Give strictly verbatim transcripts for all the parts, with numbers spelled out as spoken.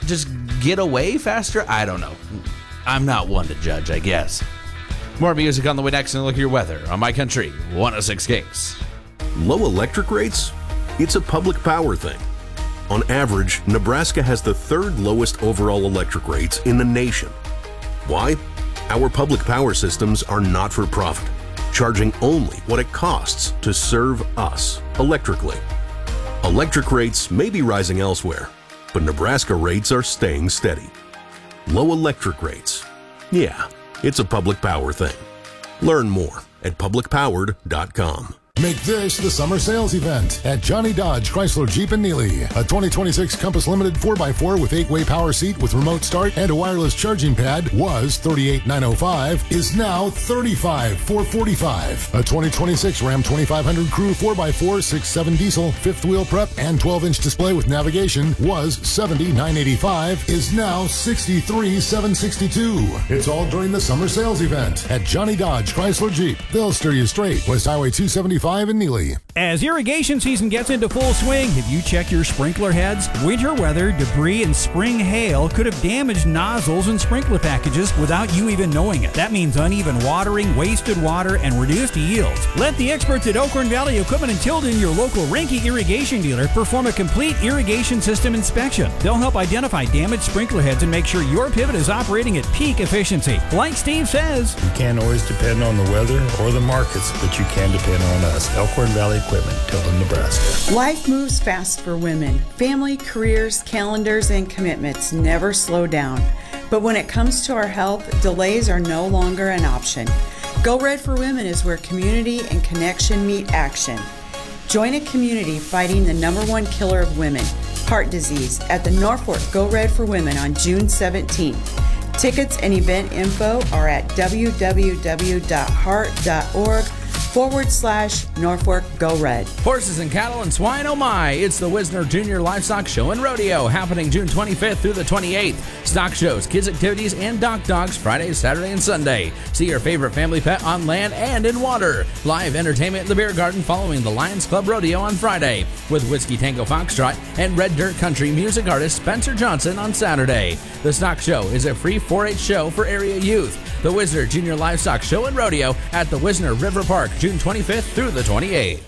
just get away faster? I don't know. I'm not one to judge, I guess. More music on the way next, and look at your weather on My Country one oh six Kicks. Low electric rates? It's a public power thing. On average, Nebraska has the third lowest overall electric rates in the nation. Why? Our public power systems are not for profit, charging only what it costs to serve us electrically. Electric rates may be rising elsewhere, but Nebraska rates are staying steady. Low electric rates. Yeah, it's a public power thing. Learn more at public powered dot com. Make this the summer sales event at Johnny Dodge Chrysler Jeep in Neely. A twenty twenty-six Compass Limited four by four with eight-way power seat with remote start and a wireless charging pad was thirty-eight thousand nine hundred five dollars, is now thirty-five thousand four hundred forty-five dollars. A twenty twenty-six Ram twenty-five hundred Crew four by four, six seven diesel, fifth wheel prep, and twelve inch display with navigation was seventy thousand nine hundred eighty-five dollars, is now sixty-three thousand seven hundred sixty-two dollars. It's all during the summer sales event at Johnny Dodge Chrysler Jeep. They'll steer you straight. West Highway two seventy-five in Neely. As irrigation season gets into full swing, have you checked your sprinkler heads? Winter weather, debris, and spring hail could have damaged nozzles and sprinkler packages without you even knowing it. That means uneven watering, wasted water, and reduced yields. Let the experts at Oakland Valley Equipment in Tilden, your local Rinke irrigation dealer, perform a complete irrigation system inspection. They'll help identify damaged sprinkler heads and make sure your pivot is operating at peak efficiency. Like Steve says, you can't always depend on the weather or the markets, but you can depend on us. Elkhorn Valley Equipment, Tilden, Nebraska. Life moves fast for women. Family, careers, calendars, and commitments never slow down. But when it comes to our health, delays are no longer an option. Go Red for Women is where community and connection meet action. Join a community fighting the number one killer of women, heart disease, at the Norfolk Go Red for Women on June seventeenth. Tickets and event info are at w w w dot heart dot org forward slash Norfolk Go Red. Horses and cattle and swine, oh my! It's the Wisner Junior Livestock Show and Rodeo happening June twenty-fifth through the twenty-eighth. Stock shows, kids activities, and dock dogs Friday, Saturday, and Sunday. See your favorite family pet on land and in water. Live entertainment in the beer garden following the Lions Club Rodeo on Friday with Whiskey Tango Foxtrot and Red Dirt Country music artist Spencer Johnson on Saturday. The Stock Show is a free four H show for area youth. The Wisner Junior Livestock Show and Rodeo at the Wisner River Park, June twenty-fifth through the twenty-eighth.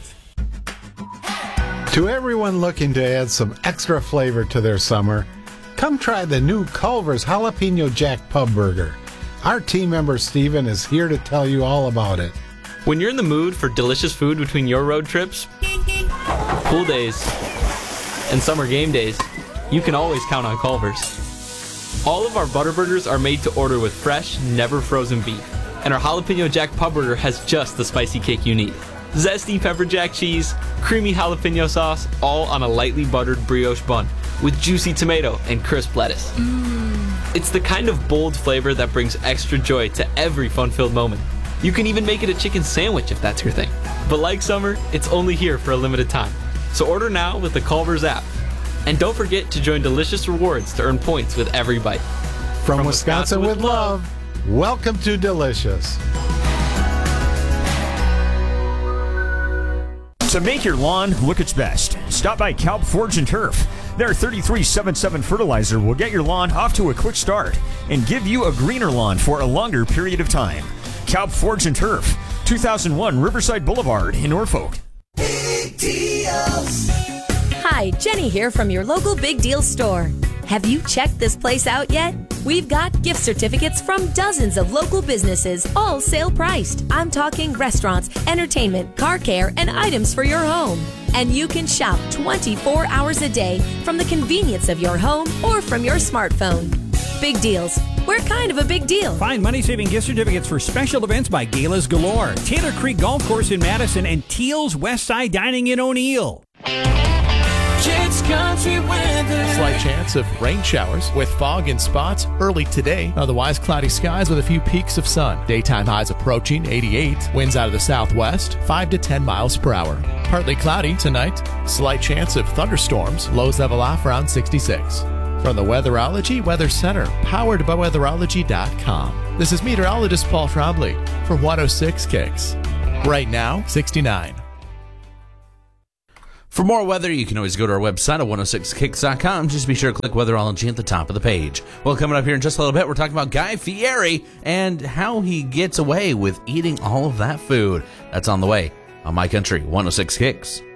To everyone looking to add some extra flavor to their summer, come try the new Culver's Jalapeno Jack Pub Burger. Our team member Steven is here to tell you all about it. When you're in the mood for delicious food between your road trips, pool days, and summer game days, you can always count on Culver's. All of our butter burgers are made to order with fresh, never frozen beef. And our Jalapeno Jack Pub Burger has just the spicy kick you need. Zesty pepper jack cheese, creamy jalapeno sauce, all on a lightly buttered brioche bun with juicy tomato and crisp lettuce. Mm. It's the kind of bold flavor that brings extra joy to every fun-filled moment. You can even make it a chicken sandwich if that's your thing. But like summer, it's only here for a limited time. So order now with the Culver's app. And don't forget to join Delicious Rewards to earn points with every bite. From, From Wisconsin, Wisconsin with, with love, welcome to Delicious. To make your lawn look its best, stop by Kalb Forge and Turf. Their thirty-three seventy-seven fertilizer will get your lawn off to a quick start and give you a greener lawn for a longer period of time. Kalb Forge and Turf, two thousand one Riverside Boulevard in Norfolk. Big deals. Hi, Jenny here from your local Big Deal store. Have you checked this place out yet? We've got gift certificates from dozens of local businesses, all sale priced. I'm talking restaurants, entertainment, car care, and items for your home. And you can shop twenty-four hours a day from the convenience of your home or from your smartphone. Big Deals. We're kind of a big deal. Find money-saving gift certificates for special events by Galas Galore, Taylor Creek Golf Course in Madison, and Teal's West Side Dining in O'Neill. Kids Country weather. Slight chance of rain showers with fog in spots early today. Otherwise cloudy skies with a few peaks of sun. Daytime highs approaching eighty-eight. Winds out of the southwest, five to ten miles per hour. Partly cloudy tonight. Slight chance of thunderstorms. Lows level off around sixty-six. From the Weatherology Weather Center, powered by weatherology dot com. This is meteorologist Paul Trombley for one oh six Kicks. Right now, sixty-nine. For more weather, you can always go to our website at one oh six kicks dot com. Just be sure to click Weatherology at the top of the page. Well, coming up here in just a little bit, we're talking about Guy Fieri and how he gets away with eating all of that food. That's on the way on My Country one oh six Kicks.